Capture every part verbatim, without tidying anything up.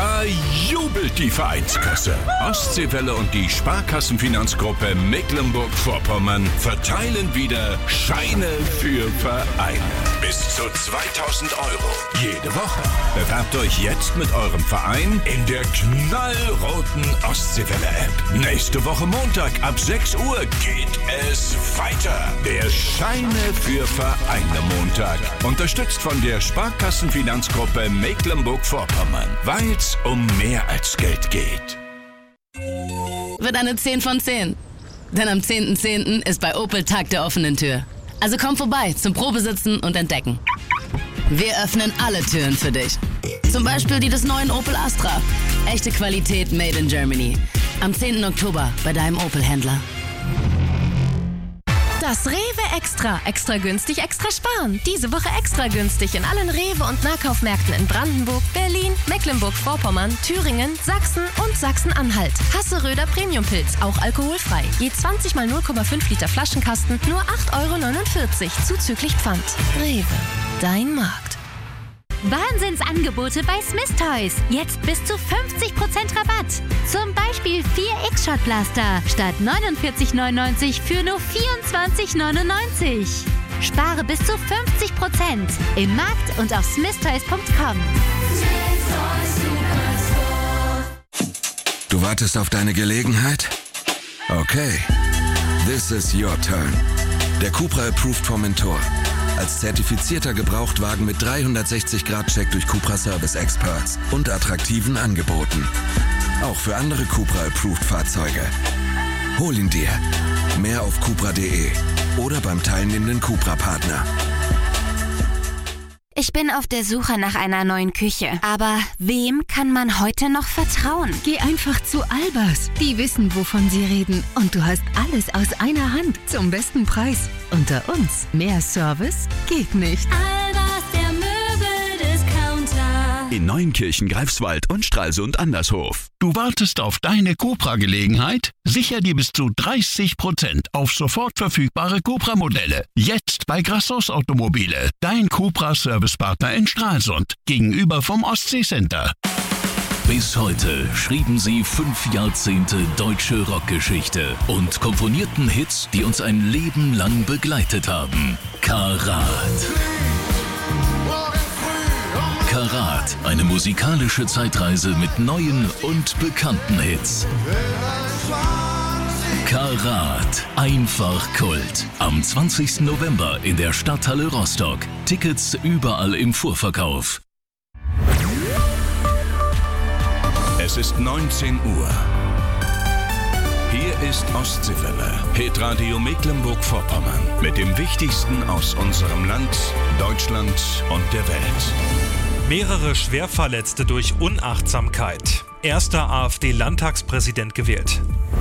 Da jubelt die Vereinskasse. Ostseewelle und die Sparkassenfinanzgruppe Mecklenburg-Vorpommern verteilen wieder Scheine für Vereine. Bis zu zweitausend Euro jede Woche. Bewerbt euch jetzt mit eurem Verein in der knallroten Ostseewelle-App. Nächste Woche Montag ab sechs Uhr geht es weiter. Der Scheine für Vereine Montag. Unterstützt von der Sparkassenfinanzgruppe Mecklenburg-Vorpommern. Weil's um mehr als Geld geht. Wird eine zehn von zehn. Denn am zehnten zehnten ist bei Opel Tag der offenen Tür. Also komm vorbei zum Probesitzen und Entdecken. Wir öffnen alle Türen für dich. Zum Beispiel die des neuen Opel Astra. Echte Qualität made in Germany. Am zehnten Oktober bei deinem Opel-Händler. Das Rewe Extra. Extra günstig, extra sparen. Diese Woche extra günstig in allen Rewe- und Nahkaufmärkten in Brandenburg, Berlin, Mecklenburg-Vorpommern, Thüringen, Sachsen und Sachsen-Anhalt. Hasseröder Premium-Pilz, auch alkoholfrei. Je zwanzig mal null Komma fünf Liter Flaschenkasten, nur acht Euro neunundvierzig, zuzüglich Pfand. Rewe, dein Markt. Wahnsinnsangebote bei Smith Toys. Jetzt bis zu fünfzig Prozent Rabatt. Zum Beispiel vier X-Shot-Blaster statt neunundvierzig neunundneunzig für nur vierundzwanzig neunundneunzig. Spare bis zu fünfzig Prozent im Markt und auf smith toys punkt com. Du wartest auf deine Gelegenheit? Okay. This is your turn. Der Cupra Approved Formentor. Als zertifizierter Gebrauchtwagen mit dreihundertsechzig Grad Check durch Cupra Service Experts und attraktiven Angeboten. Auch für andere Cupra Approved Fahrzeuge. Hol ihn dir. Mehr auf cupra punkt de oder beim teilnehmenden Cupra-Partner. Ich bin auf der Suche nach einer neuen Küche. Aber wem kann man heute noch vertrauen? Geh einfach zu Albers. Die wissen, wovon sie reden. Und du hast alles aus einer Hand zum besten Preis. Unter uns. Mehr Service geht nicht. Albers, der Möbeldiscounter. In Neunkirchen, Greifswald und Stralsund Andershof. Du wartest auf deine Cupra-Gelegenheit? Sicher dir bis zu dreißig Prozent auf sofort verfügbare Cupra-Modelle. Jetzt bei Grassos Automobile, dein Cupra-Servicepartner in Stralsund, gegenüber vom Ostsee-Center. Bis heute schrieben sie fünf Jahrzehnte deutsche Rockgeschichte und komponierten Hits, die uns ein Leben lang begleitet haben. Karat. Karat, eine musikalische Zeitreise mit neuen und bekannten Hits. Karat, einfach Kult. Am zwanzigsten November in der Stadthalle Rostock. Tickets überall im Vorverkauf. Es ist neunzehn Uhr. Hier ist Ostseewelle, Hitradio Mecklenburg-Vorpommern mit dem Wichtigsten aus unserem Land, Deutschland und der Welt. Mehrere Schwerverletzte durch Unachtsamkeit. Erster AfD-Landtagspräsident gewählt.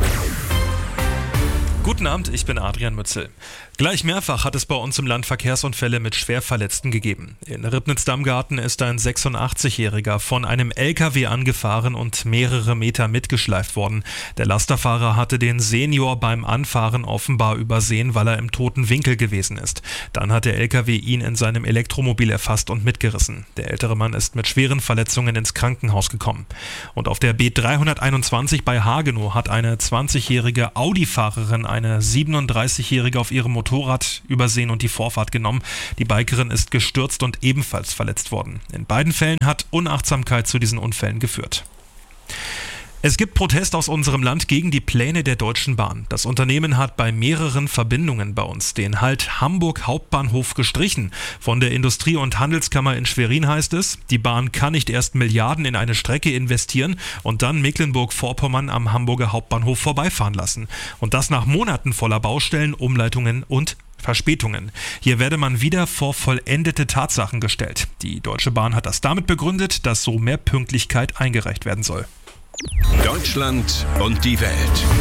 Guten Abend, ich bin Adrian Mützel. Gleich mehrfach hat es bei uns im Land Verkehrsunfälle mit Schwerverletzten gegeben. In Ribnitz-Damgarten ist ein sechsundachtzigjähriger von einem L K W angefahren und mehrere Meter mitgeschleift worden. Der Lasterfahrer hatte den Senior beim Anfahren offenbar übersehen, weil er im toten Winkel gewesen ist. Dann hat der L K W ihn in seinem Elektromobil erfasst und mitgerissen. Der ältere Mann ist mit schweren Verletzungen ins Krankenhaus gekommen. Und auf der B dreihunderteinundzwanzig bei Hagenow hat eine zwanzigjährige Audi-Fahrerin eine siebenunddreißigjährige auf ihrem Motorrad übersehen und die Vorfahrt genommen. Die Bikerin ist gestürzt und ebenfalls verletzt worden. In beiden Fällen hat Unachtsamkeit zu diesen Unfällen geführt. Es gibt Protest aus unserem Land gegen die Pläne der Deutschen Bahn. Das Unternehmen hat bei mehreren Verbindungen bei uns den Halt Hamburg Hauptbahnhof gestrichen. Von der Industrie- und Handelskammer in Schwerin heißt es, die Bahn kann nicht erst Milliarden in eine Strecke investieren und dann Mecklenburg-Vorpommern am Hamburger Hauptbahnhof vorbeifahren lassen. Und das nach Monaten voller Baustellen, Umleitungen und Verspätungen. Hier werde man wieder vor vollendete Tatsachen gestellt. Die Deutsche Bahn hat das damit begründet, dass so mehr Pünktlichkeit eingereicht werden soll. Deutschland und die Welt.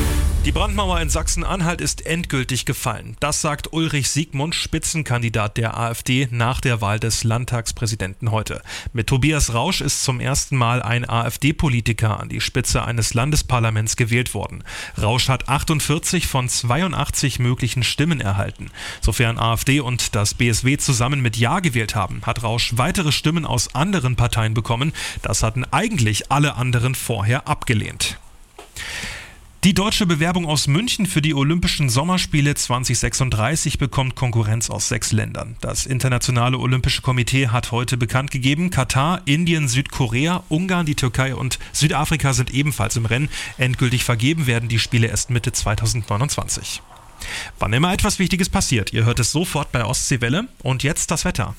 Die Brandmauer in Sachsen-Anhalt ist endgültig gefallen. Das sagt Ulrich Siegmund, Spitzenkandidat der AfD nach der Wahl des Landtagspräsidenten heute. Mit Tobias Rausch ist zum ersten Mal ein AfD-Politiker an die Spitze eines Landesparlaments gewählt worden. Rausch hat achtundvierzig von zweiundachtzig möglichen Stimmen erhalten. Sofern AfD und das B S W zusammen mit Ja gewählt haben, hat Rausch weitere Stimmen aus anderen Parteien bekommen. Das hatten eigentlich alle anderen vorher abgelehnt. Die deutsche Bewerbung aus München für die Olympischen Sommerspiele zwanzig sechsunddreißig bekommt Konkurrenz aus sechs Ländern. Das Internationale Olympische Komitee hat heute bekannt gegeben, Katar, Indien, Südkorea, Ungarn, die Türkei und Südafrika sind ebenfalls im Rennen. Endgültig vergeben werden die Spiele erst Mitte zweitausendneunundzwanzig. Wann immer etwas Wichtiges passiert, ihr hört es sofort bei Ostseewelle. Und jetzt das Wetter.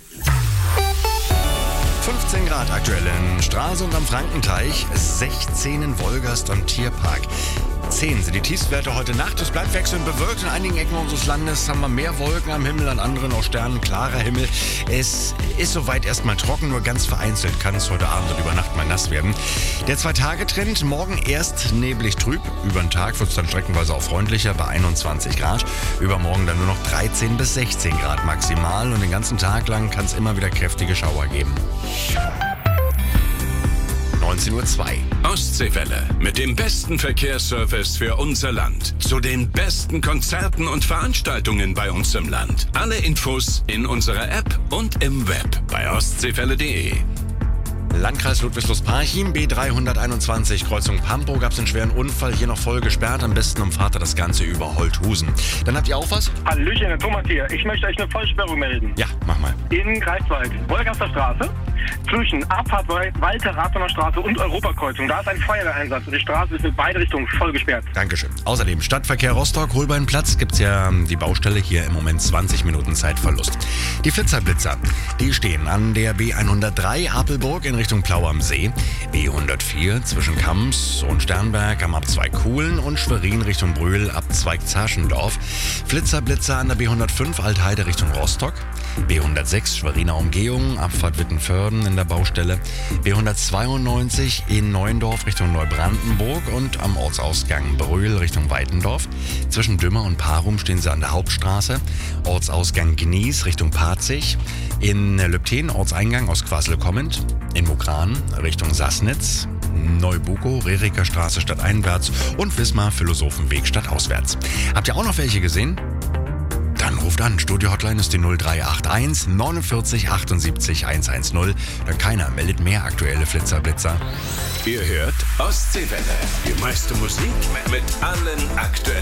fünfzehn Grad aktuell in Stralsund am Frankenteich, sechzehn in Wolgast am Tierpark. zehn sind die Tiefstwerte heute Nacht. Es bleibt wechselnd bewölkt. In einigen Ecken unseres Landes haben wir mehr Wolken am Himmel, an anderen auch sternenklarer Himmel. Es ist soweit erstmal trocken, nur ganz vereinzelt kann es heute Abend und über Nacht mal nass werden. Der Zwei-Tage-Trend, morgen erst neblig trüb. Über den Tag wird es dann streckenweise auch freundlicher bei einundzwanzig Grad. Übermorgen dann nur noch dreizehn bis sechzehn Grad maximal und den ganzen Tag lang kann es immer wieder kräftige Schauer geben. neunzehn Uhr zwei. Ostseewelle mit dem besten Verkehrsservice für unser Land. Zu den besten Konzerten und Veranstaltungen bei uns im Land. Alle Infos in unserer App und im Web bei ostseewelle punkt de. Landkreis Ludwigslust-Parchim, B dreihunderteinundzwanzig, Kreuzung Pampo, gab es einen schweren Unfall, hier noch voll gesperrt, am besten umfahrt ihr das Ganze über Holthusen. Dann habt ihr auch was? Hallöchen, der Thomas hier. Ich möchte euch eine Vollsperrung melden. Ja, mach mal. In Greifswald, Wolgaster Straße, zwischen Abfahrt Walter-Rathoner Straße und Europakreuzung. Da ist ein Feuerwehreinsatz und die Straße ist in beide Richtungen voll gesperrt. Dankeschön. Außerdem Stadtverkehr Rostock, Holbeinplatz, gibt's ja die Baustelle, hier im Moment zwanzig Minuten Zeitverlust. Die Flitzerblitzer, die stehen an der B hundertdrei Apelburg in Richtung Plau am See, B hundertvier zwischen Kams und Sternberg am Abzweig Kuhlen und Schwerin Richtung Brühl, Abzweig Zaschendorf. Flitzerblitzer an der B hundertfünf Altheide Richtung Rostock, B hundertsechs Schweriner Umgehung, Abfahrt Wittenförden in der Baustelle, B hundertzweiundneunzig in Neuendorf Richtung Neubrandenburg und am Ortsausgang Brühl Richtung Weitendorf. Zwischen Dümmer und Parum stehen sie an der Hauptstraße, Ortsausgang Gnies Richtung Parzig, in Lübten Ortseingang aus Quasel-Kommend, in Mukran Richtung Sassnitz, Neubuko, Reriker Straße stadteinwärts und Wismar Philosophenweg stadtauswärts. Habt ihr auch noch welche gesehen? Dann ruft an. Studio-Hotline ist die null drei acht eins neunundvierzig achtundsiebzig hundertzehn. Denn keiner meldet mehr aktuelle Flitzerblitzer. Ihr hört Ostseewelle. Die meiste Musik mit allen aktuellen